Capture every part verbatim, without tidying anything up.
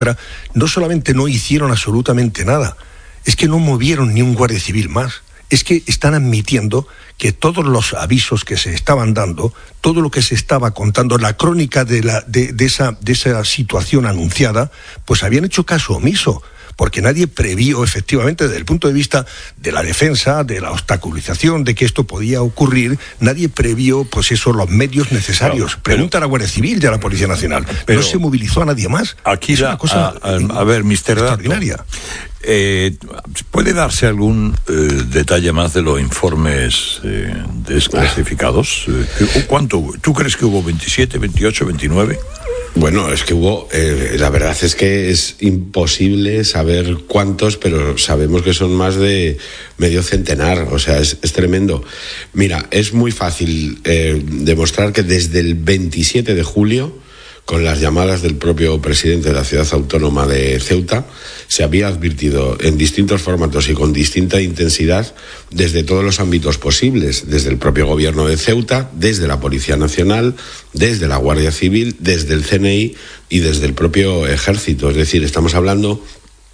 no solamente no hicieron absolutamente nada, es que no movieron ni un guardia civil más. Es que están admitiendo que todos los avisos que se estaban dando, todo lo que se estaba contando, la crónica de, la, de, de, esa, de esa situación anunciada, pues habían hecho caso omiso, porque nadie previó efectivamente desde el punto de vista de la defensa, de la obstaculización, de que esto podía ocurrir, nadie previó pues eso, los medios necesarios. Pero, Pregunta a la Guardia Civil y a la Policía Nacional. Pero no se movilizó a nadie más. Aquí es la, una cosa a, a, a ver, mister extraordinaria. Dato, eh, ¿puede darse algún eh, detalle más de los informes eh, desclasificados? Eh, ¿Cuánto? ¿Tú crees que hubo veintisiete, veintiocho, veintinueve? Bueno, es que hubo, eh, la verdad es que es imposible saber cuántos, pero sabemos que son más de medio centenar, o sea, es, es tremendo. Mira, es muy fácil eh, demostrar que desde el veintisiete de julio, con las llamadas del propio presidente de la ciudad autónoma de Ceuta, se había advertido en distintos formatos y con distinta intensidad desde todos los ámbitos posibles, desde el propio gobierno de Ceuta, desde la Policía Nacional, desde la Guardia Civil, desde el C N I y desde el propio Ejército. Es decir, estamos hablando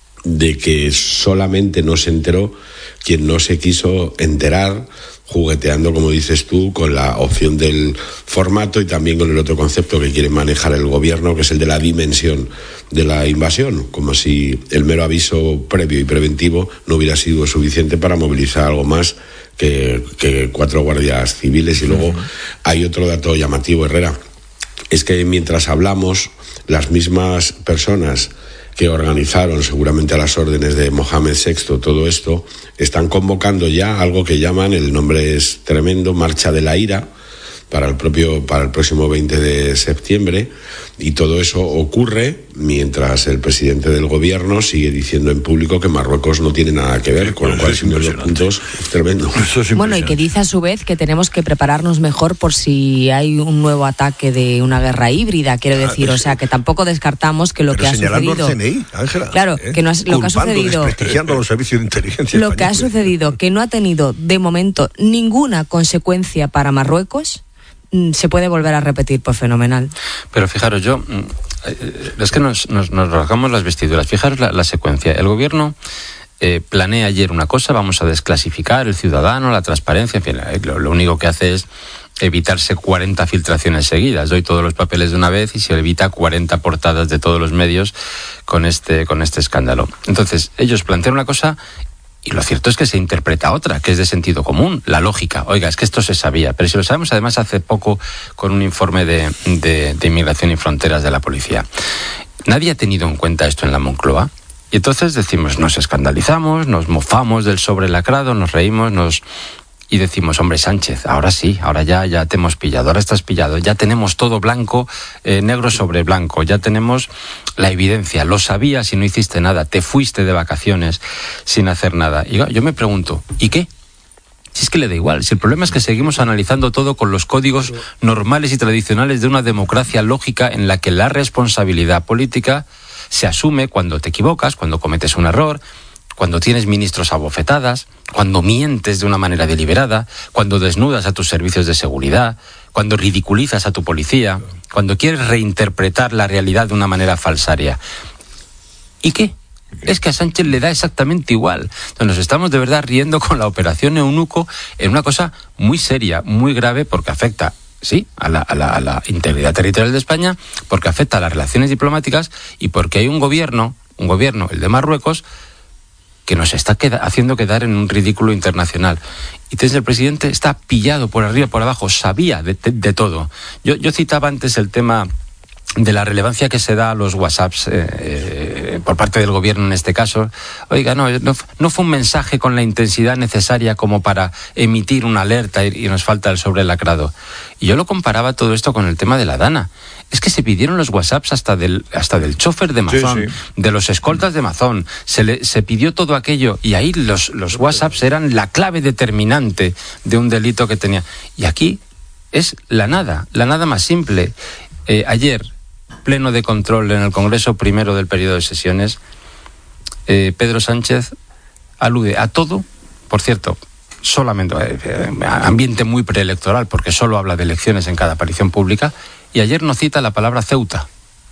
de que solamente no se enteró quien no se quiso enterar, jugueteando, como dices tú, con la opción del formato y también con el otro concepto que quiere manejar el gobierno, que es el de la dimensión de la invasión, como si el mero aviso previo y preventivo no hubiera sido suficiente para movilizar algo más que, que cuatro guardias civiles. Y luego hay otro dato llamativo, Herrera, es que mientras hablamos, las mismas personas que organizaron, seguramente a las órdenes de Mohamed sexto, todo esto, están convocando ya algo que llaman, el nombre es tremendo, Marcha de la Ira, para el propio, para el próximo veinte de septiembre, y todo eso ocurre mientras el presidente del gobierno sigue diciendo en público que Marruecos no tiene nada que ver, con lo cual es uno de los puntos tremendo. Bueno, y que dice a su vez que tenemos que prepararnos mejor por si hay un nuevo ataque de una guerra híbrida, quiero decir, ah, o sea, que tampoco descartamos que lo pero que ha señalando sucedido... al C N I, Ángela, claro, ¿eh? que no es, lo que ha sucedido... desprestigiando los servicios de inteligencia Lo que ha sucedido, que no ha tenido, de momento, ninguna consecuencia para Marruecos, se puede volver a repetir, pues fenomenal. Pero fijaros, yo es que nos, nos, nos rasgamos las vestiduras. Fijaros la, la secuencia. El gobierno eh, planea ayer una cosa, vamos a desclasificar el ciudadano, la transparencia, en fin, lo, lo único que hace es evitarse cuarenta filtraciones seguidas. Doy todos los papeles de una vez y se evita cuarenta portadas de todos los medios con este, con este escándalo. Entonces, ellos plantean una cosa y lo cierto es que se interpreta otra, que es de sentido común, la lógica. Oiga, es que esto se sabía, pero si lo sabemos además hace poco con un informe de, de, de Inmigración y Fronteras de la Policía. Nadie ha tenido en cuenta esto en la Moncloa y entonces decimos, nos escandalizamos, nos mofamos del sobrelacrado, nos reímos, nos... y decimos, hombre, Sánchez, ahora sí, ahora ya, ya te hemos pillado, ahora estás pillado, ya tenemos todo blanco, eh, negro sobre blanco, ya tenemos la evidencia, lo sabías y no hiciste nada, te fuiste de vacaciones sin hacer nada. Y yo me pregunto, ¿y qué? Si es que le da igual, si el problema es que seguimos analizando todo con los códigos normales y tradicionales de una democracia lógica en la que la responsabilidad política se asume cuando te equivocas, cuando cometes un error, cuando tienes ministros a bofetadas, cuando mientes de una manera deliberada, cuando desnudas a tus servicios de seguridad, cuando ridiculizas a tu policía, cuando quieres reinterpretar la realidad de una manera falsaria. ¿Y qué? Es que a Sánchez le da exactamente igual. Entonces nos estamos de verdad riendo con la operación Eunuco en una cosa muy seria, muy grave, porque afecta, sí, a la, a la, a la integridad territorial de España, porque afecta a las relaciones diplomáticas y porque hay un gobierno, un gobierno, el de Marruecos, que nos está queda, haciendo quedar en un ridículo internacional. Y entonces el presidente está pillado por arriba, por abajo, sabía de, de, de todo. Yo, yo citaba antes el tema de la relevancia que se da a los WhatsApps eh, eh, por parte del gobierno en este caso. Oiga, no, no, no fue un mensaje con la intensidad necesaria como para emitir una alerta y, y nos falta el sobrelacrado. Y yo lo comparaba todo esto con el tema de la Dana. Es que se pidieron los WhatsApps hasta del hasta del chofer de Mazón, sí, sí. de los escoltas de Mazón, se le se pidió todo aquello y ahí los, los WhatsApps eran la clave determinante de un delito que tenía. Y aquí es la nada, la nada más simple. Eh, ayer, pleno de control en el Congreso primero del periodo de sesiones, eh, Pedro Sánchez alude a todo, por cierto, solamente eh, ambiente muy preelectoral, porque solo habla de elecciones en cada aparición pública, y ayer no cita la palabra Ceuta.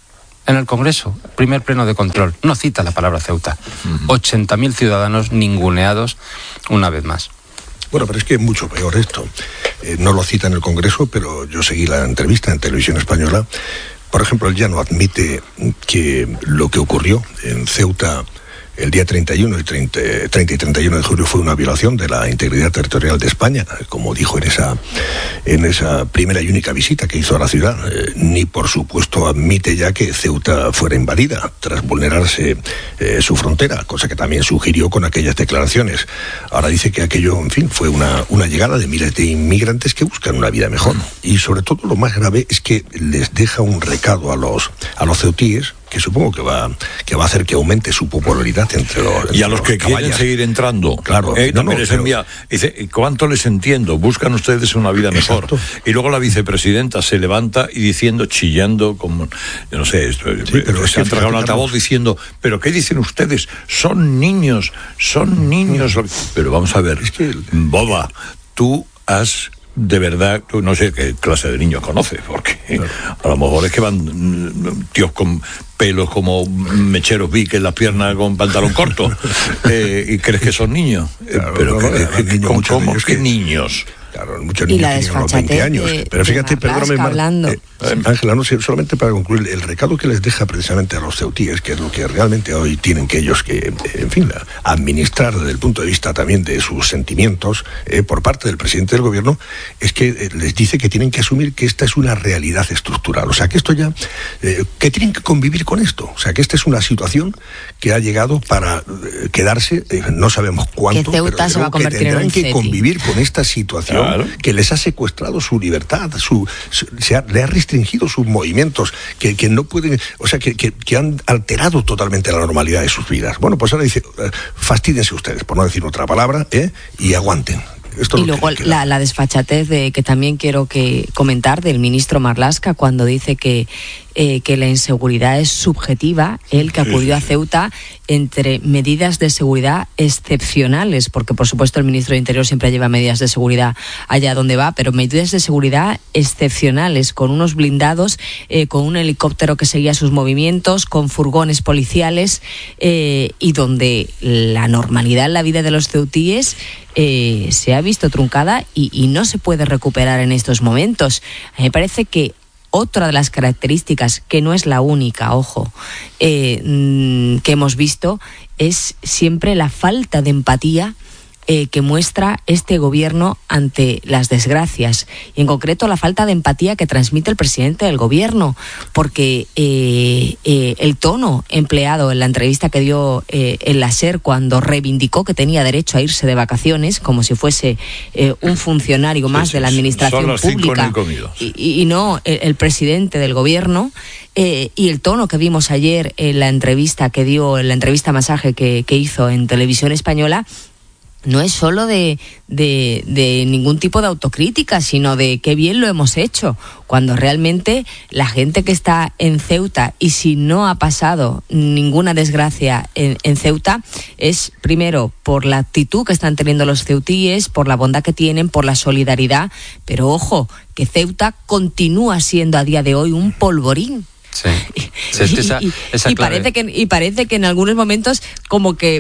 En el Congreso, primer pleno de control, no cita la palabra Ceuta. ochenta mil ciudadanos ninguneados una vez más. Bueno, pero es que es mucho peor esto. Eh, no lo cita en el Congreso, pero yo seguí la entrevista en Televisión Española. Por ejemplo, él ya no admite que lo que ocurrió en Ceuta el día treinta y uno y treinta, treinta y treinta y uno de julio fue una violación de la integridad territorial de España, como dijo en esa, en esa primera y única visita que hizo a la ciudad. Eh, ni por supuesto admite ya que Ceuta fuera invadida tras vulnerarse eh, su frontera, cosa que también sugirió con aquellas declaraciones. Ahora dice que aquello, en fin, fue una, una llegada de miles de inmigrantes que buscan una vida mejor. Y sobre todo lo más grave es que les deja un recado a los, a los ceutíes, que supongo que va, que va a hacer que aumente su popularidad entre los entre y a los, los que caballas. Quieren seguir entrando. Claro, eh, no, también no, les pero... envía, dice, ¿cuánto les entiendo? Buscan ustedes una vida mejor. Exacto. Y luego la vicepresidenta se levanta y diciendo, chillando, como, yo no sé, esto, sí, pero se han tragado un altavoz diciendo, ¿pero qué dicen ustedes? Son niños, son niños. Pero vamos a ver, es que boba, tú has... De verdad, tú no sé qué clase de niños conoces, porque claro, a lo mejor es que van tíos con pelos como mecheros biques en las piernas con pantalón corto, eh, y crees que son niños. Claro, pero no, que, no, que, niños, ¿cómo, muchos ¿cómo niños que que... niños? Claro, muchos y niños la tienen unos veinte años. de, Pero fíjate, de perdóname, hablando. Eh, Ángela, no sé, solamente para concluir, el recado que les deja precisamente a los ceutíes, que es lo que realmente hoy tienen que ellos que, en fin, administrar desde el punto de vista también de sus sentimientos eh, por parte del presidente del gobierno, es que eh, les dice que tienen que asumir que esta es una realidad estructural. O sea, que esto ya, eh, que tienen que convivir con esto. O sea, que esta es una situación que ha llegado para eh, quedarse, eh, no sabemos cuánto, que Ceuta pero se va a que convertir tendrán en un que ceti. convivir con esta situación, claro, que les ha secuestrado su libertad, su, su se ha, le ha restringido sus movimientos, que, que no pueden, o sea, que, que, que han alterado totalmente la normalidad de sus vidas. Bueno, pues ahora dice, eh, fastídense ustedes, por no decir otra palabra, ¿eh? Y aguanten. Esto y luego la, la desfachatez de que también quiero que comentar del ministro Marlaska cuando dice que eh, que la inseguridad es subjetiva, él que acudió a Ceuta entre medidas de seguridad excepcionales, porque por supuesto el ministro de Interior siempre lleva medidas de seguridad allá donde va, pero medidas de seguridad excepcionales, con unos blindados, eh, con un helicóptero que seguía sus movimientos, con furgones policiales, eh, y donde la normalidad en la vida de los ceutíes eh, se ha visto truncada y, y no se puede recuperar en estos momentos. A mí me parece que otra de las características, que no es la única, ojo, eh, que hemos visto, es siempre la falta de empatía eh, que muestra este gobierno ante las desgracias, y en concreto la falta de empatía que transmite el presidente del gobierno, porque eh, eh, el tono empleado en la entrevista que dio eh, en la SER cuando reivindicó que tenía derecho a irse de vacaciones, como si fuese eh, un funcionario más sí, sí, de la administración pública y, y no el, el presidente del gobierno, eh, y el tono que vimos ayer en la entrevista que dio, en la entrevista masaje que, que hizo en Televisión Española, no es solo de, de, de ningún tipo de autocrítica, sino de qué bien lo hemos hecho, cuando realmente la gente que está en Ceuta, y si no ha pasado ninguna desgracia en, en Ceuta, es primero por la actitud que están teniendo los ceutíes, por la bondad que tienen, por la solidaridad, pero ojo, que Ceuta continúa siendo a día de hoy un polvorín. Sí. Sí, es que esa, y, esa y, parece que, y parece que en algunos momentos como que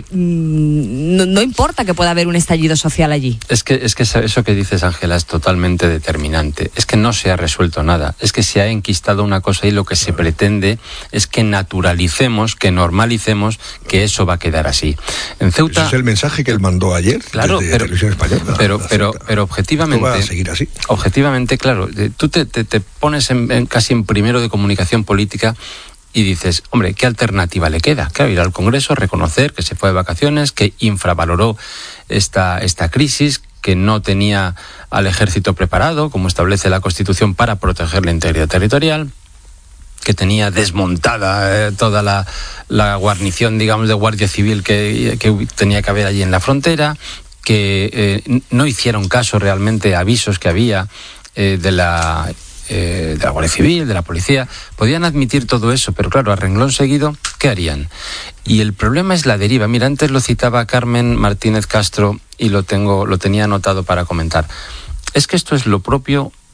mmm, no, no importa que pueda haber un estallido social allí. Es que, es que eso que dices, Ángela, es totalmente determinante. Es que no se ha resuelto nada. Es que se ha enquistado una cosa y lo que se pretende es que naturalicemos, que normalicemos que eso va a quedar así. En Ceuta... Ese es el mensaje que él mandó ayer, claro, desde pero, Televisión Española. Pero, pero, pero objetivamente... Esto va a seguir así. Objetivamente, claro, tú te, te, te pones en, en, casi en primero de comunicación política y dices, hombre, ¿qué alternativa le queda? Claro, ir al Congreso, reconocer que se fue de vacaciones, que infravaloró esta, esta crisis, que no tenía al ejército preparado, como establece la Constitución, para proteger la integridad territorial, que tenía desmontada eh, toda la, la guarnición, digamos, de Guardia Civil que, que tenía que haber allí en la frontera, que eh, no hicieron caso realmente a avisos que había eh, de la... Eh, de la Guardia Civil, de la policía. Podían admitir todo eso, pero claro, a renglón seguido, ¿qué harían? Y el problema es la deriva. Mira, antes lo citaba Carmen Martínez Castro y lo tengo, lo tenía anotado para comentar. Es que esto es lo propio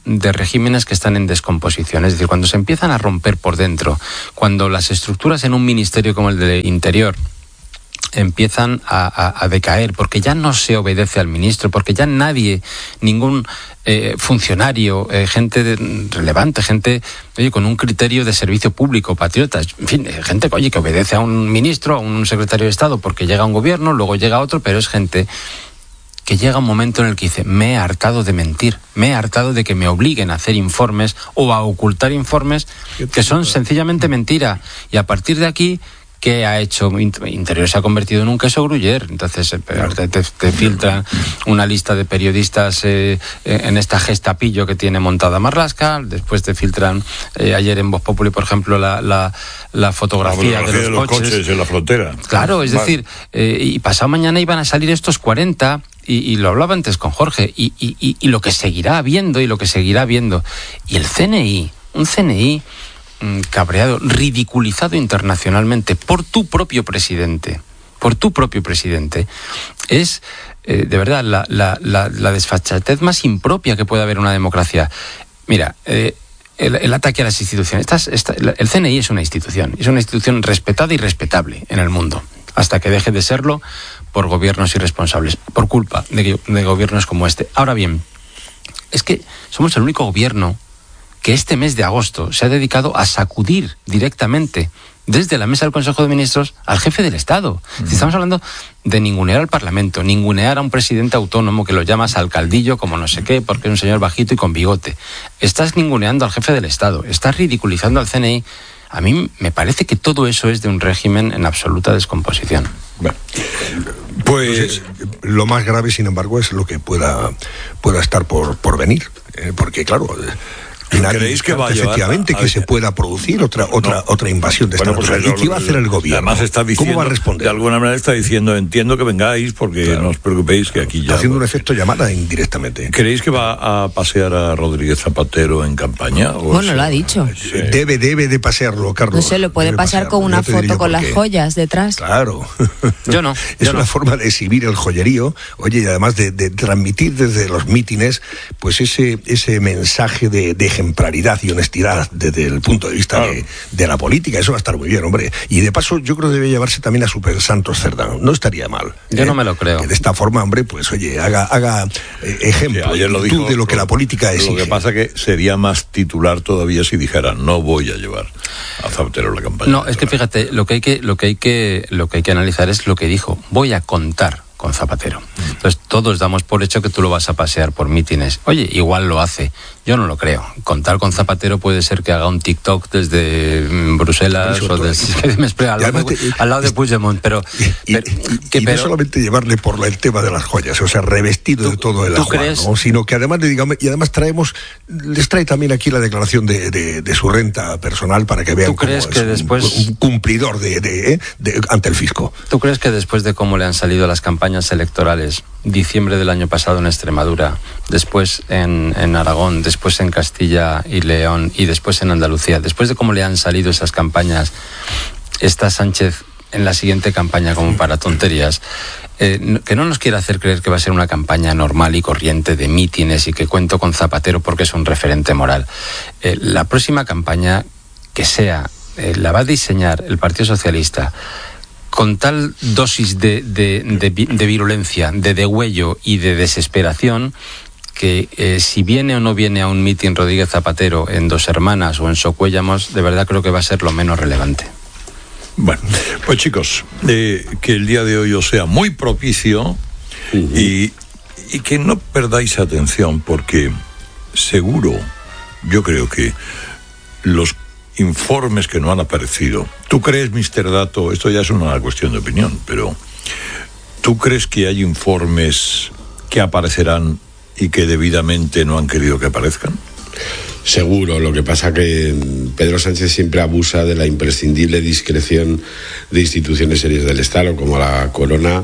de regímenes que están en descomposición. Es decir, cuando se empiezan a romper por dentro, cuando las estructuras en un ministerio como el de Interior empiezan a, a, a decaer, porque ya no se obedece al ministro, porque ya nadie, ningún eh, funcionario, eh, gente de, relevante, gente oye, con un criterio de servicio público, patriotas, en fin, gente oye, que obedece a un ministro, a un secretario de Estado, porque llega un gobierno, luego llega otro, pero es gente que llega un momento en el que dice, me he hartado de mentir, me he hartado de que me obliguen a hacer informes o a ocultar informes que son sencillamente mentira. Y a partir de aquí, ¿qué ha hecho? Interior se ha convertido en un queso gruyer. Entonces te, te, te filtran una lista de periodistas eh, en esta gestapillo que tiene montada Marlaska. Después te filtran eh, ayer en Voz Populi, por ejemplo, la, la, la fotografía, la de, los de los coches. coches en la frontera. Claro, es vale. decir, eh, y pasado mañana iban a salir estos cuarenta, y, y lo hablaba antes con Jorge, y, y, y, y lo que seguirá habiendo, y lo que seguirá habiendo. Y el C N I, un C N I cabreado, ridiculizado internacionalmente por tu propio presidente, por tu propio presidente, es eh, de verdad la, la, la, la desfachatez más impropia que puede haber en una democracia. Mira, eh, el, el ataque a las instituciones. Esta, esta, el C N I es una institución, es una institución respetada y respetable en el mundo, hasta que deje de serlo por gobiernos irresponsables, por culpa de, de gobiernos como este. Ahora bien, es que somos el único gobierno que este mes de agosto se ha dedicado a sacudir directamente desde la mesa del Consejo de Ministros al jefe del Estado. Uh-huh. Si estamos hablando de ningunear al Parlamento, ningunear a un presidente autónomo que lo llamas alcaldillo como no sé qué, porque es un señor bajito y con bigote. Estás ninguneando al jefe del Estado, estás ridiculizando al C N I. A mí me parece que todo eso es de un régimen en absoluta descomposición. Bueno, pues lo más grave, sin embargo, es lo que pueda, pueda estar por, por venir. Eh, porque, claro... ¿Creéis que va a efectivamente a, a, a, que se pueda producir otra otra no. otra invasión de bueno, esta naturaleza? ¿Y qué va a hacer el gobierno? Además está diciendo, ¿cómo va a responder? De alguna manera está diciendo, entiendo que vengáis porque claro. no os preocupéis que aquí ya... Está haciendo un efecto llamada indirectamente. ¿Creéis que va a pasear a Rodríguez Zapatero en campaña? Bueno, sea, lo ha dicho. Sí. Debe, debe de pasearlo, Carlos. No sé, lo puede pasar con una foto con las joyas detrás. Claro. Yo no. Es yo una no. forma de exhibir el joyerío, oye, y además de, de transmitir desde los mítines, pues ese, ese mensaje de, de ejemplaridad y honestidad desde el punto de vista claro. de, de la política. Eso va a estar muy bien, hombre. Y de paso, yo creo que debe llevarse también a Super Santos Cerdán. No estaría mal. Yo ¿eh? no me lo creo. Que de esta forma, hombre, pues oye, haga, haga eh, ejemplo sí, ayer lo dijo, de lo que la política exige. Lo que pasa que sería más titular todavía si dijera, no voy a llevar a Zapatero la campaña. No, es que fíjate, lo que hay que, lo que hay que, lo que hay que analizar es lo que dijo. Voy a contar con Zapatero. Entonces todos damos por hecho que tú lo vas a pasear por mítines. Oye, igual lo hace. Yo no lo creo. Contar con Zapatero puede ser que haga un TikTok desde Bruselas o desde, me explico, al, lado de, al lado de Puigdemont, pero, y, pero, y, que, y pero no solamente llevarle por el tema de las joyas, o sea, revestido ¿tú, de todo el ¿tú agua, crees? ¿no? Sino que además, digamos, y además traemos, les trae también aquí la declaración de, de, de su renta personal para que vean ¿Tú crees cómo que es después, un, un cumplidor de, de, de, de, ante el fisco? ¿Tú crees que después de cómo le han salido las campañas electorales, diciembre del año pasado en Extremadura, después en, en Aragón, después en Castilla y León y después en Andalucía, después de cómo le han salido esas campañas, está Sánchez en la siguiente campaña como para tonterías, eh, que no nos quiera hacer creer que va a ser una campaña normal y corriente de mítines y que cuento con Zapatero porque es un referente moral? Eh, la próxima campaña que sea, eh, la va a diseñar el Partido Socialista con tal dosis de, de, de, de virulencia, de degüello y de desesperación, que eh, si viene o no viene a un mitin Rodríguez Zapatero en Dos Hermanas o en Socuéllamos, de verdad creo que va a ser lo menos relevante. Bueno, pues chicos, eh, que el día de hoy os sea muy propicio uh-huh. y, y que no perdáis atención, porque seguro, yo creo que los informes que no han aparecido. ¿Tú crees, mister Dato, esto ya es una cuestión de opinión, pero ¿tú crees que hay informes que aparecerán y que debidamente no han querido que aparezcan? Seguro, lo que pasa que Pedro Sánchez siempre abusa de la imprescindible discreción de instituciones serias del Estado, como la Corona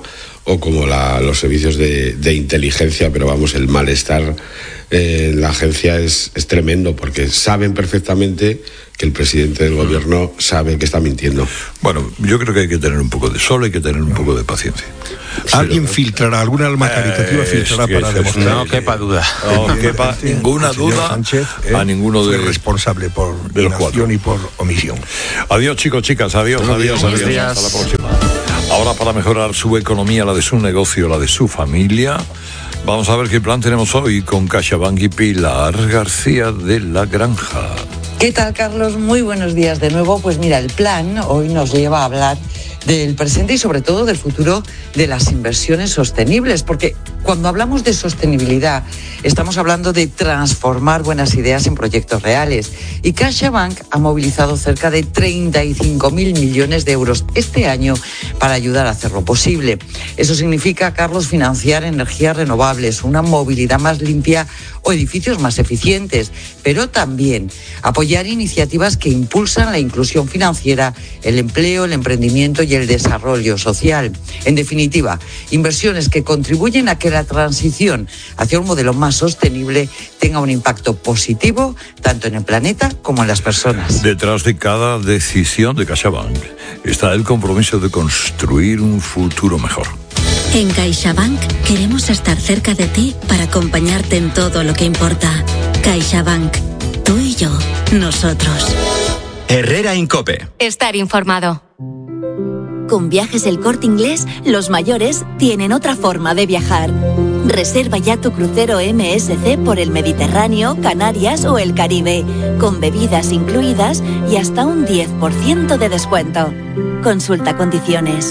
o como la, los servicios de, de inteligencia, pero vamos, el malestar eh, en la agencia es, es tremendo, porque saben perfectamente que el presidente del gobierno sabe que está mintiendo. Bueno, yo creo que hay que tener un poco de sol, hay que tener un poco de paciencia. Alguien sí, filtrará, alguna alma caritativa eh, filtrará es que para demostrar. No quepa duda. No quepa ninguna duda Sánchez, eh, a ninguno de responsable por de los cuatro y por omisión. Adiós, chicos, chicas, adiós, adiós, adiós, adiós. Hasta la próxima. Ahora, para mejorar su economía, la de su negocio, la de su familia, vamos a ver qué plan tenemos hoy con CaixaBank y Pilar García de la Granja. ¿Qué tal, Carlos? Muy buenos días de nuevo. Pues mira, el plan hoy nos lleva a hablar del presente y sobre todo del futuro de las inversiones sostenibles, porque cuando hablamos de sostenibilidad estamos hablando de transformar buenas ideas en proyectos reales, y CaixaBank ha movilizado cerca de treinta y cinco mil millones de euros este año para ayudar a hacerlo posible. Eso significa, Carlos, financiar energías renovables, una movilidad más limpia o edificios más eficientes, pero también apoyar iniciativas que impulsan la inclusión financiera, el empleo, el emprendimiento y el desarrollo social. En definitiva, inversiones que contribuyen a que la transición hacia un modelo más sostenible tenga un impacto positivo tanto en el planeta como en las personas. Detrás de cada decisión de CaixaBank está el compromiso de construir un futuro mejor. En CaixaBank queremos estar cerca de ti para acompañarte en todo lo que importa. CaixaBank, tú y yo, nosotros. Herrera Incope. Estar informado. Con Viajes El Corte Inglés, los mayores tienen otra forma de viajar. Reserva ya tu crucero M S C por el Mediterráneo, Canarias o el Caribe, con bebidas incluidas y hasta un diez por ciento de descuento. Consulta condiciones.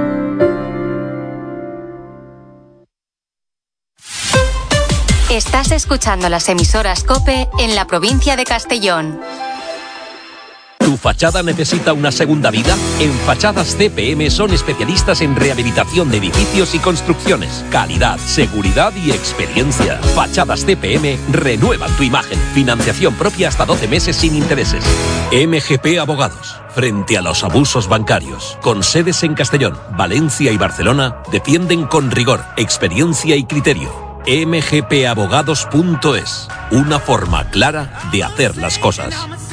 Estás escuchando las emisoras COPE en la provincia de Castellón. ¿Tu fachada necesita una segunda vida? En Fachadas C P M son especialistas en rehabilitación de edificios y construcciones. Calidad, seguridad y experiencia. Fachadas C P M renuevan tu imagen. Financiación propia hasta doce meses sin intereses. M G P Abogados. Frente a los abusos bancarios. Con sedes en Castellón, Valencia y Barcelona, defienden con rigor, experiencia y criterio. m g p abogados punto es. Una forma clara de hacer las cosas.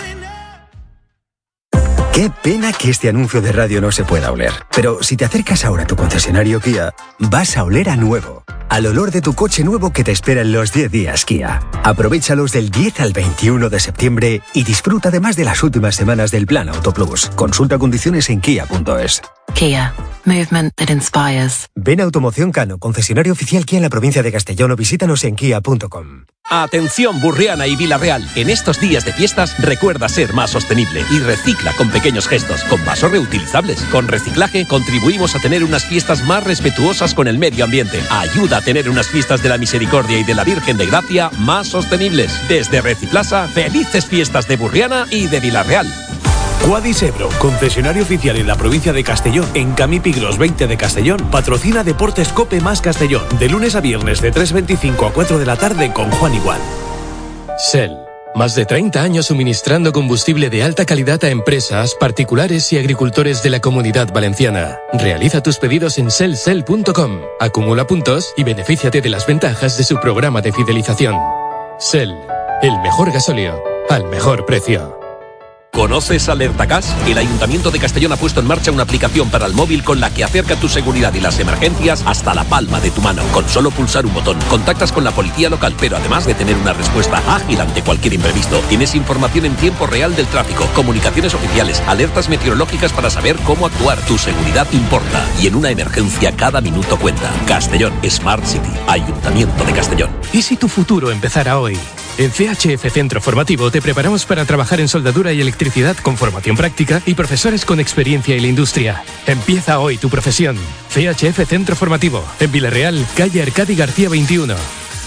Qué pena que este anuncio de radio no se pueda oler. Pero si te acercas ahora a tu concesionario Kia, vas a oler a nuevo. Al olor de tu coche nuevo que te espera en los diez días Kia. Aprovéchalos del diez al veintiuno de septiembre y disfruta además de las últimas semanas del Plan Auto Plus. Consulta condiciones en kia punto es. Kia. Movement that inspires. Ven a Automoción Cano, concesionario oficial Kia en la provincia de Castellón, o visítanos en kia punto com. Atención Burriana y Vilareal. En estos días de fiestas recuerda ser más sostenible y recicla con pequeños gestos, con vasos reutilizables. Con reciclaje contribuimos a tener unas fiestas más respetuosas con el medio ambiente. Ayuda a tener unas fiestas de la Misericordia y de la Virgen de Gracia más sostenibles. Desde Reciplaza, felices fiestas de Burriana y de Vilareal. Quadis Ebro, concesionario oficial en la provincia de Castellón, en Camipigros veinte de Castellón, patrocina Deportes Cope más Castellón, de lunes a viernes de tres veinticinco a cuatro de la tarde con Juan Igual. Shell, más de treinta años suministrando combustible de alta calidad a empresas, particulares y agricultores de la Comunidad Valenciana. Realiza tus pedidos en shell shell punto com, acumula puntos y benefíciate de las ventajas de su programa de fidelización. Shell, el mejor gasóleo, al mejor precio. ¿Conoces AlertaGas? El Ayuntamiento de Castellón ha puesto en marcha una aplicación para el móvil con la que acerca tu seguridad y las emergencias hasta la palma de tu mano. Con solo pulsar un botón, contactas con la policía local, pero además de tener una respuesta ágil ante cualquier imprevisto, tienes información en tiempo real del tráfico, comunicaciones oficiales, alertas meteorológicas para saber cómo actuar. Tu seguridad importa y en una emergencia cada minuto cuenta. Castellón, Smart City, Ayuntamiento de Castellón. ¿Y si tu futuro empezara hoy? En C H F Centro Formativo te preparamos para trabajar en soldadura y electricidad con formación práctica y profesores con experiencia en la industria. Empieza hoy tu profesión. C H F Centro Formativo, en Vilareal, calle Arcadi García veintiuno.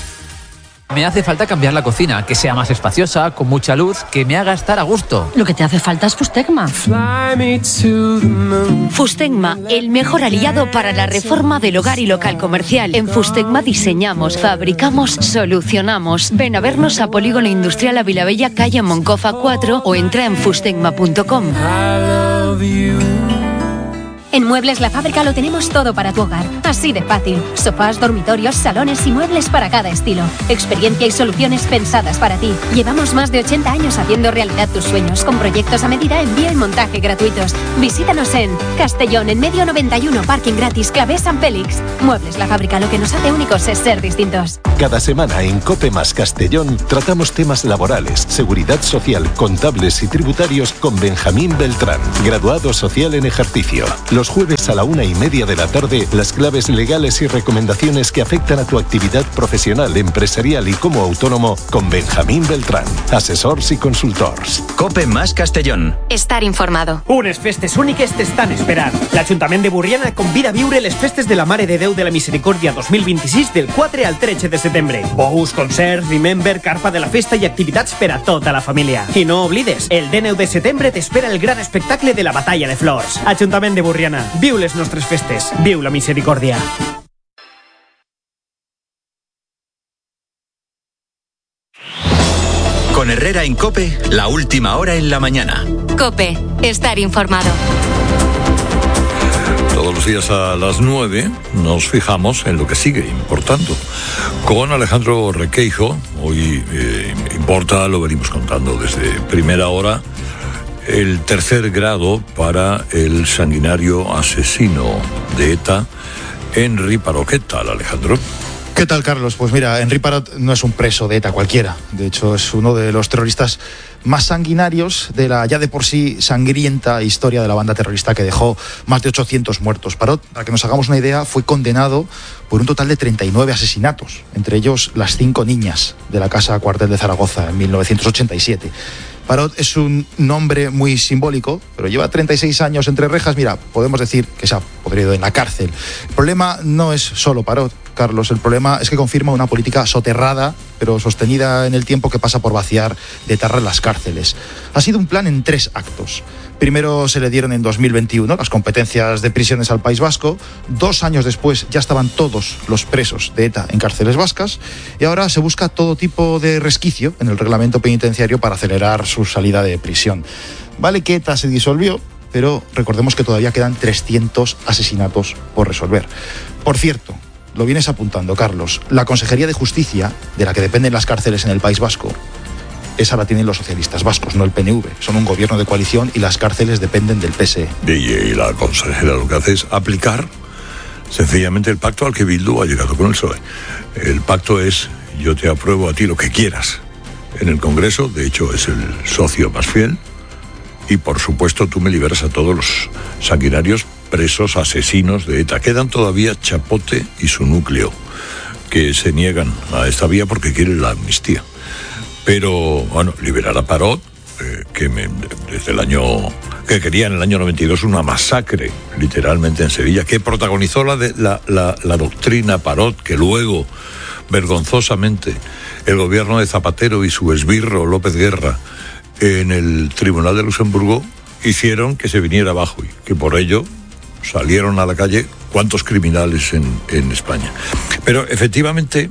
Me hace falta cambiar la cocina, que sea más espaciosa, con mucha luz, que me haga estar a gusto. Lo que te hace falta es Fustegma. Fustegma, el mejor aliado para la reforma del hogar y local comercial. En Fustegma diseñamos, fabricamos, solucionamos. Ven a vernos a Polígono Industrial Avilabella, calle Moncofa cuatro, o entra en fustegma punto com. En Muebles La Fábrica lo tenemos todo para tu hogar. Así de fácil. Sofás, dormitorios, salones y muebles para cada estilo. Experiencia y soluciones pensadas para ti. Llevamos más de ochenta años haciendo realidad tus sueños, con proyectos a medida, envío y montaje gratuitos. Visítanos en Castellón, en Medio noventa y uno, parking gratis, Clavé San Félix. Muebles La Fábrica, lo que nos hace únicos es ser distintos. Cada semana en COPE más Castellón tratamos temas laborales, seguridad social, contables y tributarios con Benjamín Beltrán, graduado social en ejercicio. Los jueves a la una y media de la tarde, las claves legales y recomendaciones que afectan a tu actividad profesional, empresarial y como autónomo con Benjamín Beltrán, asesors y consultors. COPE más Castellón. Estar informado. Unes festes úniques t'estan esperant. L'Ajuntament de Borriana convida a viure les festes de la Mare de Déu de la Misericòrdia dos mil vint-i-sis del quatre al tretze de setembre. Bous, concerts, remember, carpa de la festa i activitats per a tota la família. I no oblides, el dia nou de setembre t'espera el gran espectacle de la Batalla de Flors. Ajuntament de Borriana. Viu les nostres festes. Viu la misericòrdia. Con Herrera en COPE, la última hora en la mañana. COPE, estar informado. Todos los días a las nueve nos fijamos en lo que sigue importando. Con Alejandro Requeijo, hoy eh, importa, lo venimos contando desde primera hora, el tercer grado para el sanguinario asesino de ETA, Henri Parot. ¿Qué tal, Alejandro? ¿Qué tal, Carlos? Pues mira, Henri Parot no es un preso de ETA cualquiera. De hecho, es uno de los terroristas más sanguinarios de la ya de por sí sangrienta historia de la banda terrorista que dejó más de ochocientos muertos. Parot, para que nos hagamos una idea, fue condenado por un total de treinta y nueve asesinatos, entre ellos las cinco niñas de la Casa Cuartel de Zaragoza en mil novecientos ochenta y siete. Parot es un nombre muy simbólico, pero lleva treinta y seis años entre rejas. Mira, podemos decir que se ha podrido en la cárcel. El problema no es solo Parot, Carlos. El problema es que confirma una política soterrada, pero sostenida en el tiempo, que pasa por vaciar de tarra las cárceles. Ha sido un plan en tres actos. Primero se le dieron en dos mil veintiuno las competencias de prisiones al País Vasco. Dos años después ya estaban todos los presos de ETA en cárceles vascas. Y ahora se busca todo tipo de resquicio en el reglamento penitenciario para acelerar su salida de prisión. Vale que ETA se disolvió, pero recordemos que todavía quedan trescientos asesinatos por resolver. Por cierto, lo vienes apuntando, Carlos, la Consejería de Justicia, de la que dependen las cárceles en el País Vasco, esa la tienen los socialistas vascos, no el P N V. Son un gobierno de coalición y las cárceles dependen del P S E. Y la consejera lo que hace es aplicar sencillamente el pacto al que Bildu ha llegado con el P S O E. El pacto es: yo te apruebo a ti lo que quieras en el Congreso, de hecho es el socio más fiel, y por supuesto tú me liberas a todos los sanguinarios presos, asesinos de ETA. Quedan todavía Chapote y su núcleo, que se niegan a esta vía porque quieren la amnistía. Pero, bueno, liberar a Parot, eh, que me, desde el año... que quería en el año noventa y dos una masacre, literalmente, en Sevilla, que protagonizó la, de, la, la, la doctrina Parot, que luego, vergonzosamente, el gobierno de Zapatero y su esbirro López Guerra en el Tribunal de Luxemburgo hicieron que se viniera abajo, y que por ello salieron a la calle cuantos criminales en, en España. Pero efectivamente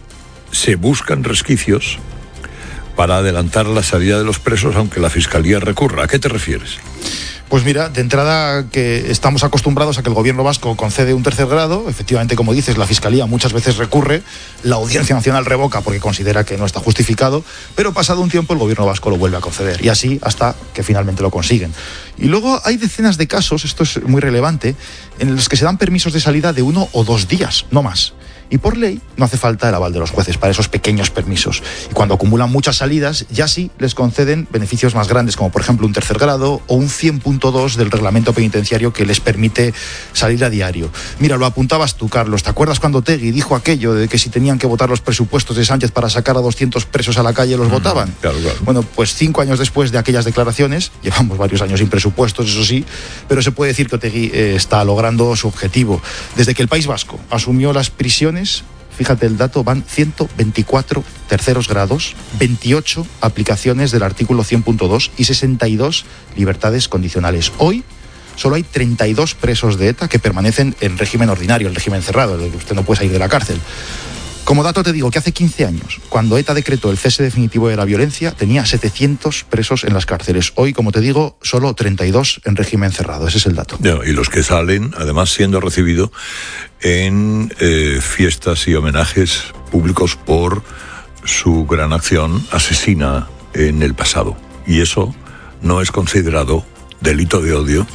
se buscan resquicios para adelantar la salida de los presos, aunque la Fiscalía recurra. ¿A qué te refieres? Pues mira, de entrada, que estamos acostumbrados a que el gobierno vasco concede un tercer grado. Efectivamente, como dices, la Fiscalía muchas veces recurre, la Audiencia Nacional revoca porque considera que no está justificado, pero pasado un tiempo el gobierno vasco lo vuelve a conceder, y así hasta que finalmente lo consiguen. Y luego hay decenas de casos, esto es muy relevante, en los que se dan permisos de salida de uno o dos días, no más. Y por ley no hace falta el aval de los jueces para esos pequeños permisos. Y cuando acumulan muchas salidas, ya sí les conceden beneficios más grandes, como por ejemplo un tercer grado o un cien punto dos del reglamento penitenciario que les permite salir a diario. Mira, lo apuntabas tú, Carlos. ¿Te acuerdas cuando Otegui dijo aquello de que si tenían que votar los presupuestos de Sánchez para sacar a doscientos presos a la calle, los mm, votaban? Claro, claro. Bueno, pues cinco años después de aquellas declaraciones, llevamos varios años sin presupuestos, eso sí, pero se puede decir que Otegui eh, está logrando su objetivo. Desde que el País Vasco asumió las prisiones, fíjate el dato, van ciento veinticuatro terceros grados, veintiocho aplicaciones del artículo cien punto dos y sesenta y dos libertades condicionales. Hoy solo hay treinta y dos presos de ETA que permanecen en régimen ordinario, el régimen cerrado, el que usted no puede salir de la cárcel. Como dato te digo que hace quince años, cuando ETA decretó el cese definitivo de la violencia, tenía setecientos presos en las cárceles. Hoy, como te digo, solo treinta y dos en régimen cerrado. Ese es el dato. Y los que salen, además, siendo recibidos en eh, fiestas y homenajes públicos por su gran acción asesina en el pasado. Y eso no es considerado delito de odio.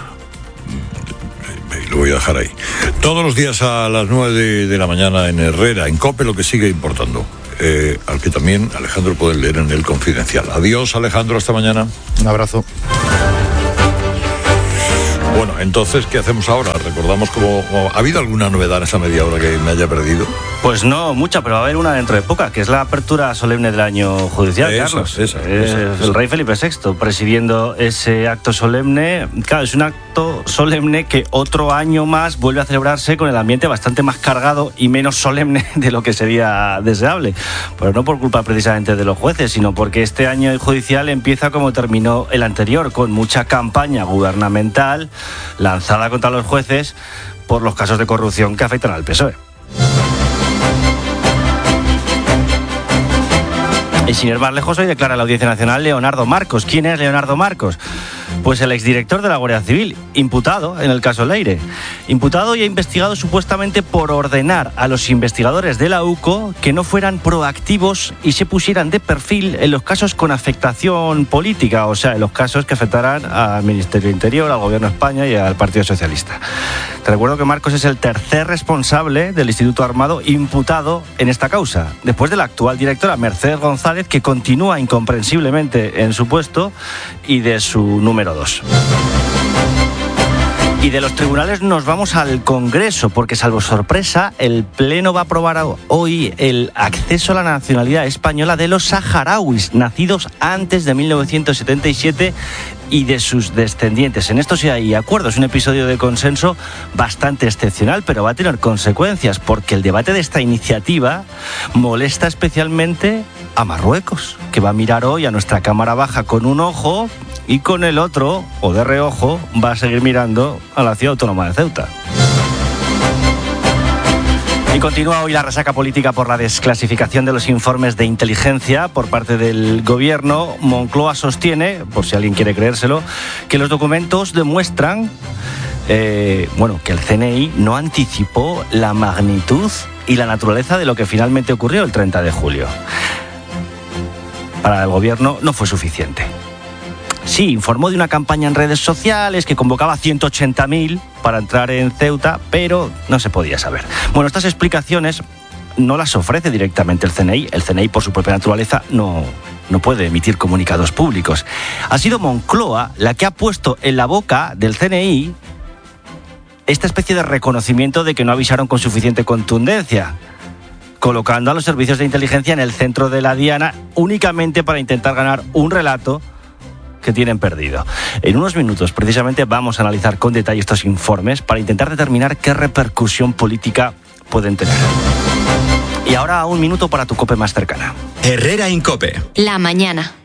Lo voy a dejar ahí. Todos los días a las nueve de, de la mañana en Herrera, en COPE, lo que sigue importando. Eh, al que también Alejandro puede leer en El Confidencial. Adiós, Alejandro, hasta mañana. Un abrazo. Bueno, entonces, ¿qué hacemos ahora? Recordamos cómo... ¿Ha habido alguna novedad en esa media hora que me haya perdido? Pues no, mucha, pero va a haber una dentro de poca, que es la apertura solemne del año judicial, esa, Carlos. Esa, es esa, el esa. rey Felipe sexto presidiendo ese acto solemne. Claro, es un acto solemne que otro año más vuelve a celebrarse con el ambiente bastante más cargado y menos solemne de lo que sería deseable. Pero no por culpa precisamente de los jueces, sino porque este año judicial empieza como terminó el anterior, con mucha campaña gubernamental lanzada contra los jueces por los casos de corrupción que afectan al P S O E. Y sin ir más lejos, hoy declara en la Audiencia Nacional Leonardo Marcos. ¿Quién es Leonardo Marcos? Pues el exdirector de la Guardia Civil, imputado en el caso Leire. Imputado y investigado supuestamente por ordenar a los investigadores de la U C O que no fueran proactivos y se pusieran de perfil en los casos con afectación política, o sea, en los casos que afectaran al Ministerio del Interior, al Gobierno de España y al Partido Socialista. Te recuerdo que Marcos es el tercer responsable del Instituto Armado imputado en esta causa, después de la actual directora Mercedes González, que continúa incomprensiblemente en su puesto, y de su número dos. Y de los tribunales nos vamos al Congreso, porque salvo sorpresa, el Pleno va a aprobar hoy el acceso a la nacionalidad española de los saharauis, nacidos antes de mil novecientos setenta y siete, y de sus descendientes. En esto sí hay acuerdos, un episodio de consenso bastante excepcional, pero va a tener consecuencias, porque el debate de esta iniciativa molesta especialmente a Marruecos, que va a mirar hoy a nuestra Cámara Baja con un ojo y con el otro, o de reojo, va a seguir mirando a la ciudad autónoma de Ceuta. Y continúa hoy la resaca política por la desclasificación de los informes de inteligencia por parte del gobierno. Moncloa sostiene, por si alguien quiere creérselo, que los documentos demuestran eh, bueno, que el C N I no anticipó la magnitud y la naturaleza de lo que finalmente ocurrió el treinta de julio. Para el gobierno no fue suficiente. Sí, informó de una campaña en redes sociales que convocaba a ciento ochenta mil para entrar en Ceuta, pero no se podía saber. Bueno, estas explicaciones no las ofrece directamente el C N I. El C N I, por su propia naturaleza, no, no puede emitir comunicados públicos. Ha sido Moncloa la que ha puesto en la boca del C N I esta especie de reconocimiento de que no avisaron con suficiente contundencia, colocando a los servicios de inteligencia en el centro de la diana únicamente para intentar ganar un relato que tienen perdido. En unos minutos, precisamente, vamos a analizar con detalle estos informes para intentar determinar qué repercusión política pueden tener. Y ahora un minuto para tu COPE más cercana. Herrera en COPE. La mañana.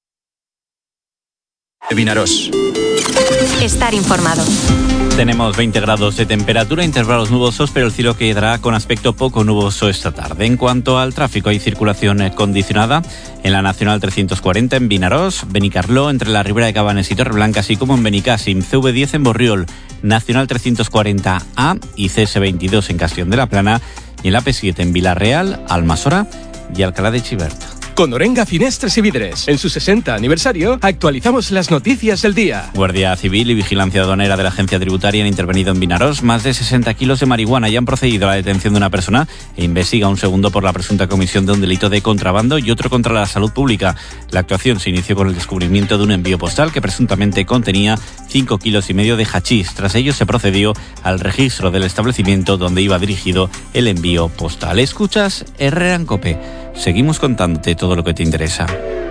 Vinaros. Estar informado. Tenemos veinte grados de temperatura, intervalos nubosos, pero el cielo quedará con aspecto poco nuboso esta tarde. En cuanto al tráfico, hay circulación condicionada en la Nacional trescientos cuarenta en Vinarós, Benicarló, entre la Ribera de Cabanes y Torreblanca, así como en Benicàssim, C V diez en Borriol, Nacional trescientos cuarenta A y C S veintidós en Castellón de la Plana, y en la P siete en Vilarreal, Almassora y Alcalá de Xivert. Con Orenga Finestres y Vidres, en su sesenta aniversario, actualizamos las noticias del día. Guardia Civil y Vigilancia Aduanera de la Agencia Tributaria han intervenido en Vinarós. Más de sesenta kilos de marihuana y han procedido a la detención de una persona e investiga un segundo por la presunta comisión de un delito de contrabando y otro contra la salud pública. La actuación se inició con el descubrimiento de un envío postal que presuntamente contenía cinco kilos y medio de hachís. Tras ello se procedió al registro del establecimiento donde iba dirigido el envío postal. Escuchas Herrera en COPE. Seguimos contándote todo lo que te interesa.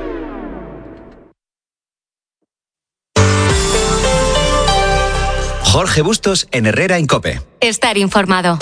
Jorge Bustos en Herrera en COPE. Estar informado.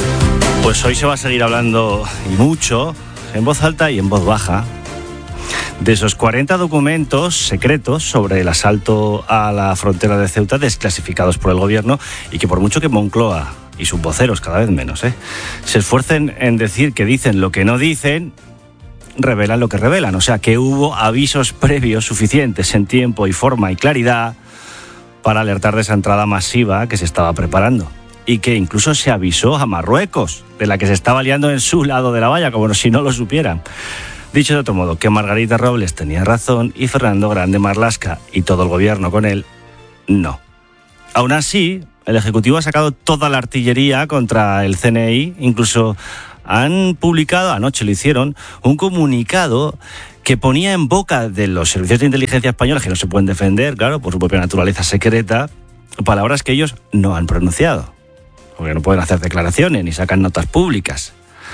Pues hoy se va a seguir hablando, y mucho, en voz alta y en voz baja, De esos cuarenta documentos secretos sobre el asalto a la frontera de Ceuta desclasificados por el gobierno y que por mucho que Moncloa y sus voceros, cada vez menos, ¿eh? se esfuercen en decir que dicen lo que no dicen, revelan lo que revelan. O sea, que hubo avisos previos suficientes en tiempo y forma y claridad para alertar de esa entrada masiva que se estaba preparando. Y que incluso se avisó a Marruecos, de la que se estaba liando en su lado de la valla, como si no lo supieran. Dicho de otro modo, que Margarita Robles tenía razón y Fernando Grande Marlaska y todo el gobierno con él, no. Aún así, el Ejecutivo ha sacado toda la artillería contra el C N I, incluso han publicado, anoche lo hicieron, un comunicado que ponía en boca de los servicios de inteligencia españoles, que no se pueden defender, claro, por su propia naturaleza secreta, palabras que ellos no han pronunciado, porque no pueden hacer declaraciones ni sacan notas públicas.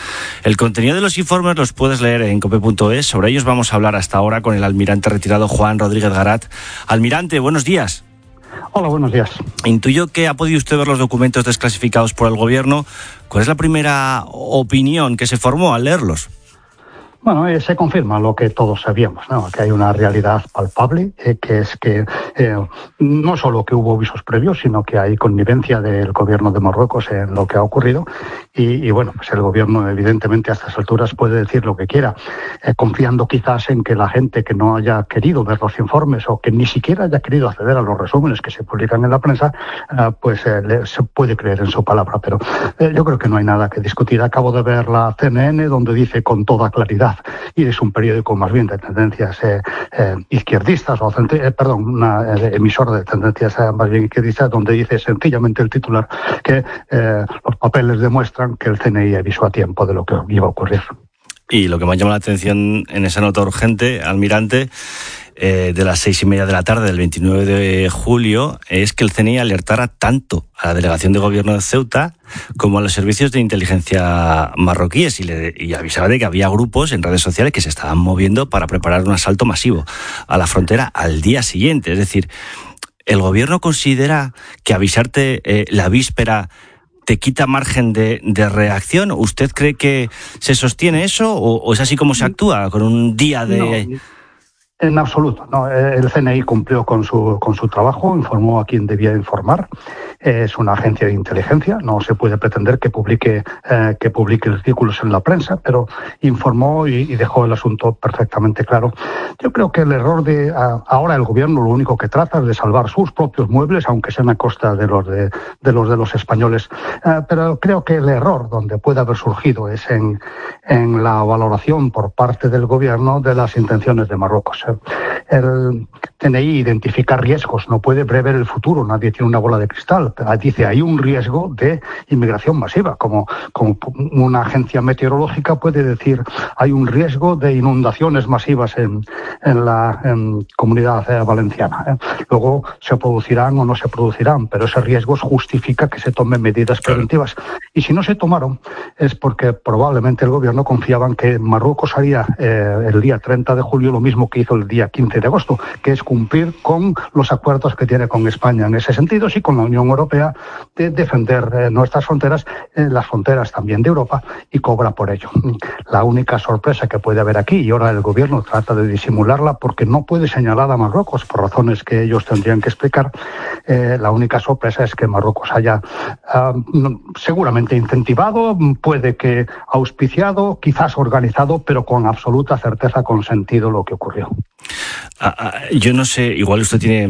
El contenido de los informes los puedes leer en cope punto es. Sobre ellos vamos a hablar hasta ahora con el almirante retirado Juan Rodríguez Garat. Almirante, buenos días. Hola, buenos días. Intuyo que ha podido usted ver los documentos desclasificados por el gobierno. ¿Cuál es la primera opinión que se formó al leerlos? Bueno, eh, se confirma lo que todos sabíamos, ¿no? Que hay una realidad palpable, eh, que es que eh, no solo que hubo avisos previos, sino que hay connivencia del gobierno de Marruecos en lo que ha ocurrido. Y, y bueno, pues el gobierno evidentemente a estas alturas puede decir lo que quiera, eh, confiando quizás en que la gente que no haya querido ver los informes o que ni siquiera haya querido acceder a los resúmenes que se publican en la prensa, eh, pues eh, le, se puede creer en su palabra. Pero eh, yo creo que no hay nada que discutir. Acabo de ver la C N N donde dice con toda claridad, y es un periódico más bien de tendencias eh, eh, izquierdistas, o eh, perdón, una eh, emisora de tendencias eh, más bien izquierdistas, donde dice sencillamente el titular que eh, los papeles demuestran que el C N I avisó a tiempo de lo que iba a ocurrir. Y lo que me ha llamado la atención en esa nota urgente, almirante, eh, de las seis y media de la tarde del veintinueve de julio, es que el C N I alertara tanto a la delegación de gobierno de Ceuta como a los servicios de inteligencia marroquíes y, le, y avisaba de que había grupos en redes sociales que se estaban moviendo para preparar un asalto masivo a la frontera al día siguiente. Es decir, ¿el gobierno considera que avisarte eh, la víspera te quita margen de, de reacción? ¿Usted cree que se sostiene eso o, o es así como se actúa con un día de...? No. En absoluto, no. El C N I cumplió con su con su trabajo, informó a quien debía informar. Es una agencia de inteligencia, no se puede pretender que publique eh, que publique artículos en la prensa, pero informó y, y dejó el asunto perfectamente claro. Yo creo que el error de a, ahora el gobierno lo único que trata es de salvar sus propios muebles, aunque sean a costa de los de, de los de los españoles. Eh, pero creo que el error donde puede haber surgido es en en la valoración por parte del gobierno de las intenciones de Marruecos. El C N I identifica riesgos, no puede prever el futuro, nadie tiene una bola de cristal. Dice, hay un riesgo de inmigración masiva, como, como una agencia meteorológica puede decir, hay un riesgo de inundaciones masivas en, en la en comunidad eh, valenciana. ¿eh? Luego se producirán o no se producirán, pero ese riesgo justifica que se tomen medidas preventivas. Y si no se tomaron, es porque probablemente el gobierno confiaba en que Marruecos haría eh, el día treinta de julio lo mismo que hizo el día quince de agosto, que es cumplir con los acuerdos que tiene con España en ese sentido, y con la Unión Europea, de defender eh, nuestras fronteras, eh, las fronteras también de Europa, y cobra por ello. La única sorpresa que puede haber aquí, y ahora el gobierno trata de disimularla porque no puede señalar a Marruecos por razones que ellos tendrían que explicar, eh, la única sorpresa es que Marruecos haya uh, seguramente incentivado, puede que auspiciado, quizás organizado, pero con absoluta certeza consentido lo que ocurrió. Ah, ah, yo no sé, igual usted tiene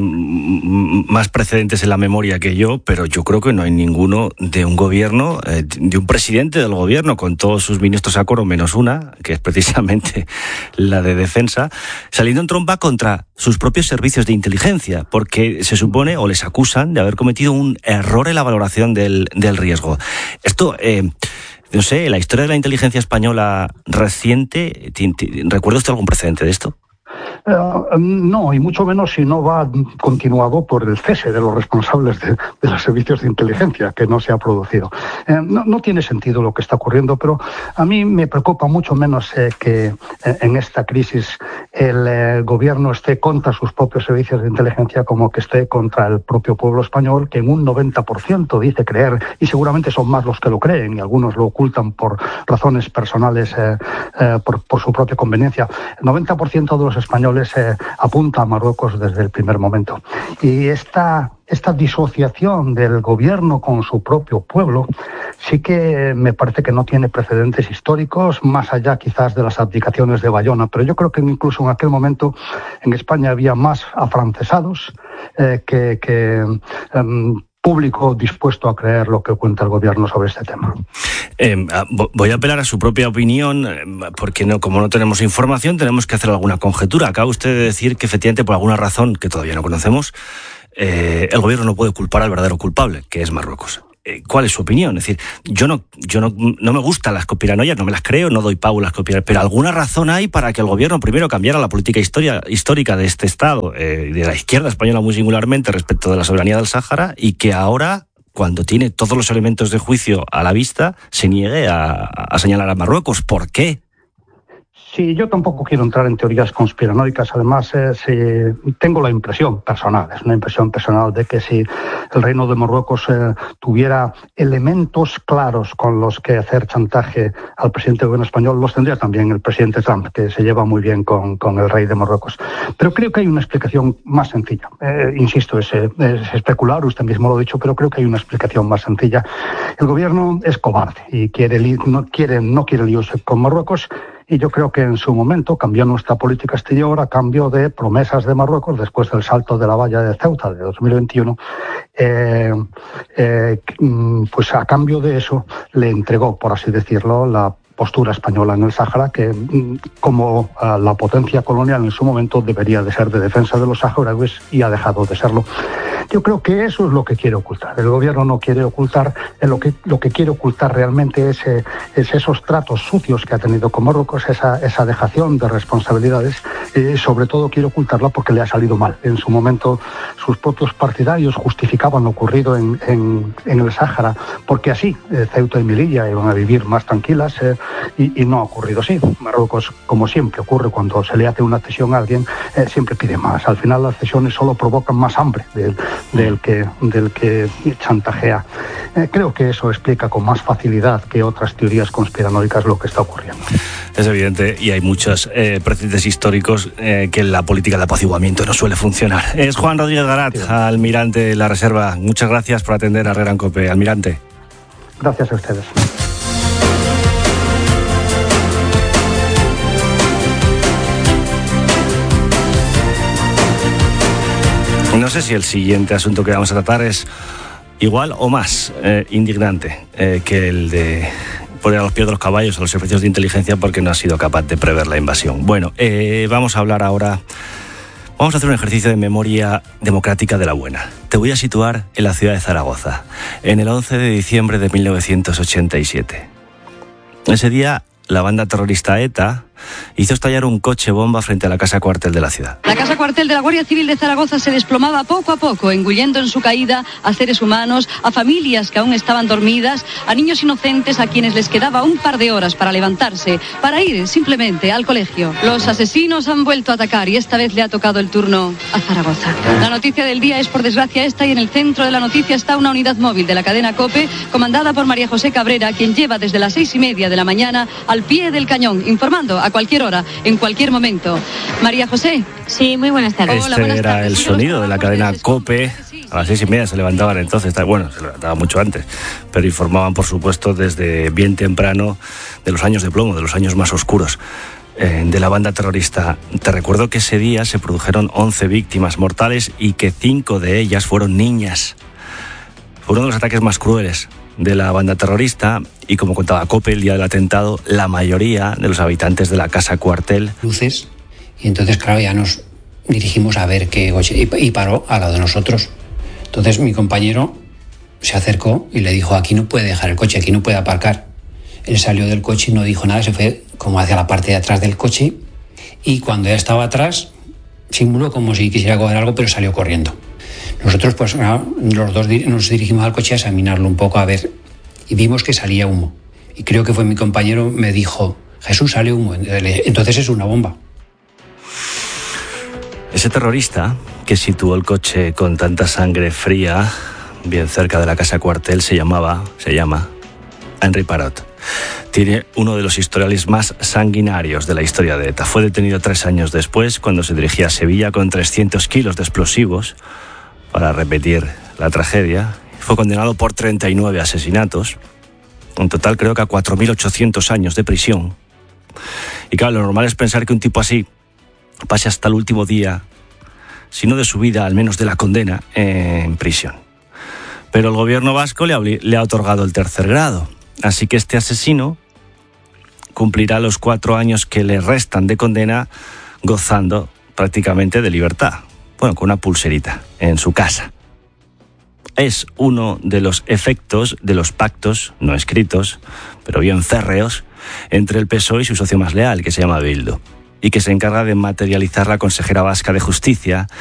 más precedentes en la memoria que yo, pero yo creo que no hay ninguno de un gobierno, eh, de un presidente del gobierno, con todos sus ministros a coro, menos una, que es precisamente la de defensa, saliendo en tromba contra sus propios servicios de inteligencia, porque se supone, o les acusan, de haber cometido un error en la valoración del, del riesgo. Esto... Eh, no sé, la historia de la inteligencia española reciente, ¿recuerda usted algún precedente de esto? Uh, no, y mucho menos si no va continuado por el cese de los responsables de, de los servicios de inteligencia, que no se ha producido. Eh, no, no tiene sentido lo que está ocurriendo, pero a mí me preocupa mucho menos eh, que eh, en esta crisis el eh, gobierno esté contra sus propios servicios de inteligencia como que esté contra el propio pueblo español, que en un noventa por ciento dice creer, y seguramente son más los que lo creen, y algunos lo ocultan por razones personales, eh, eh, por, por su propia conveniencia. El noventa por ciento de los españoles eh, apunta a Marruecos desde el primer momento. Y esta... Esta disociación del gobierno con su propio pueblo sí que me parece que no tiene precedentes históricos, más allá quizás de las abdicaciones de Bayona, pero yo creo que incluso en aquel momento en España había más afrancesados eh, que... que um, público dispuesto a creer lo que cuenta el gobierno sobre este tema. Eh, voy a apelar a su propia opinión, porque no, como no tenemos información, tenemos que hacer alguna conjetura. Acaba usted de decir que efectivamente, por alguna razón que todavía no conocemos, eh, el gobierno no puede culpar al verdadero culpable, que es Marruecos. ¿Cuál es su opinión? Es decir, yo no, yo no, no me gustan las conspiranoias, no me las creo, no doy pau a las conspiranoias, pero alguna razón hay para que el gobierno primero cambiara la política historia, histórica de este Estado, eh, de la izquierda española muy singularmente, respecto de la soberanía del Sáhara, y que ahora, cuando tiene todos los elementos de juicio a la vista, se niegue a, a señalar a Marruecos. ¿Por qué? Sí, yo tampoco quiero entrar en teorías conspiranoicas. Además, eh, si, tengo la impresión personal, es una impresión personal de que si el Reino de Marruecos eh, tuviera elementos claros con los que hacer chantaje al presidente del gobierno español, los tendría también el presidente Trump, que se lleva muy bien con, con el rey de Marruecos. Pero creo que hay una explicación más sencilla. Eh, insisto, es, es especular, usted mismo lo ha dicho, pero creo que hay una explicación más sencilla. El gobierno es cobarde y quiere, no quiere, no quiere líos con Marruecos. Y yo creo que en su momento cambió nuestra política exterior a cambio de promesas de Marruecos después del salto de la valla de Ceuta de dos mil veintiuno. Eh, eh, pues a cambio de eso le entregó, por así decirlo, la postura española en el Sáhara, que como uh, la potencia colonial en su momento debería de ser de defensa de los saharauis y ha dejado de serlo. Yo creo que eso es lo que quiere ocultar. El gobierno no quiere ocultar, eh, lo que lo que quiere ocultar realmente es, eh, es esos tratos sucios que ha tenido con Marruecos, esa, esa dejación de responsabilidades, eh, sobre todo quiere ocultarla porque le ha salido mal. En su momento sus propios partidarios justificaban lo ocurrido en, en, en el Sáhara, porque así eh, Ceuta y Melilla iban a vivir más tranquilas, eh, y, y no ha ocurrido así. Marruecos, como siempre ocurre cuando se le hace una cesión a alguien, eh, siempre pide más. Al final las cesiones solo provocan más hambre del, del, que, del que chantajea. Eh, creo que eso explica con más facilidad que otras teorías conspiranoicas lo que está ocurriendo. Es evidente, y hay muchos eh, precedentes históricos eh, que la política de apaciguamiento no suele funcionar. Es Juan Rodríguez Garat, sí, almirante de la Reserva. Muchas gracias por atender a Herrera en COPE, almirante. Gracias a ustedes. No sé si el siguiente asunto que vamos a tratar es igual o más eh, indignante eh, que el de poner a los pies de los caballos a los servicios de inteligencia porque no ha sido capaz de prever la invasión. Bueno, eh, vamos a hablar ahora, vamos a hacer un ejercicio de memoria democrática de la buena. Te voy a situar en la ciudad de Zaragoza, en el once de diciembre de mil novecientos ochenta y siete. Ese día, la banda terrorista ETA hizo estallar un coche bomba frente a la casa cuartel de la ciudad. La casa cuartel de la Guardia Civil de Zaragoza se desplomaba poco a poco, engullendo en su caída a seres humanos, a familias que aún estaban dormidas, a niños inocentes a quienes les quedaba un par de horas para levantarse, para ir simplemente al colegio. Los asesinos han vuelto a atacar y esta vez le ha tocado el turno a Zaragoza. La noticia del día es por desgracia esta y en el centro de la noticia está una unidad móvil de la cadena COPE comandada por María José Cabrera, quien lleva desde las seis y media de la mañana al pie del cañón, informando a cualquier hora, en cualquier momento. María José. Sí, muy buenas tardes. Este Hola, buenas era tardes. el sonido de la cadena COPE. A las seis y media se levantaban entonces, bueno, se levantaban mucho antes, pero informaban, por supuesto, desde bien temprano de los años de plomo, de los años más oscuros eh, de la banda terrorista. Te recuerdo que ese día se produjeron once víctimas mortales y que cinco de ellas fueron niñas. Fue uno de los ataques más crueles de la banda terrorista y, como contaba COPE el día del atentado, la mayoría de los habitantes de la casa cuartel. Luces, y entonces, claro, ya nos dirigimos a ver qué coche, y, y paró al lado de nosotros. Entonces mi compañero se acercó y le dijo: aquí no puede dejar el coche, aquí no puede aparcar. Él salió del coche y no dijo nada, se fue como hacia la parte de atrás del coche, y cuando ya estaba atrás simuló como si quisiera coger algo, pero salió corriendo. Nosotros, pues, los dos nos dirigimos al coche a examinarlo un poco, a ver, y vimos que salía humo. Y creo que fue mi compañero, me dijo, Jesús, sale humo, entonces es una bomba. Ese terrorista que situó el coche con tanta sangre fría bien cerca de la casa cuartel se llamaba, se llama Henri Parot. Tiene uno de los historiales más sanguinarios de la historia de ETA. Fue detenido tres años después, cuando se dirigía a Sevilla con trescientos kilos de explosivos para repetir la tragedia. Fue condenado por treinta y nueve asesinatos. En total creo que a cuatro mil ochocientos años de prisión. Y claro, lo normal es pensar que un tipo así pase hasta el último día, si no de su vida, al menos de la condena, en prisión. Pero el gobierno vasco le ha, le ha otorgado el tercer grado. Así que este asesino cumplirá los cuatro años que le restan de condena gozando prácticamente de libertad. Bueno, con una pulserita en su casa. Es uno de los efectos de los pactos no escritos, pero bien férreos, entre el P S O E y su socio más leal, que se llama Bildu, y que se encarga de materializar la consejera vasca de Justicia,